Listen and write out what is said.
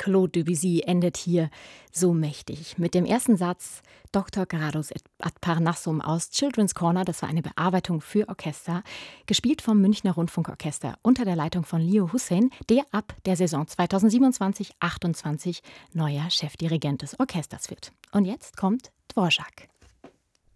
Claude Debussy endet hier so mächtig. Mit dem ersten Satz Dr. Gradus et ad Parnassum aus Children's Corner, das war eine Bearbeitung für Orchester, gespielt vom Münchner Rundfunkorchester unter der Leitung von Leo Hussein, der ab der Saison 2027/28 neuer Chefdirigent des Orchesters wird. Und jetzt kommt Dvorak.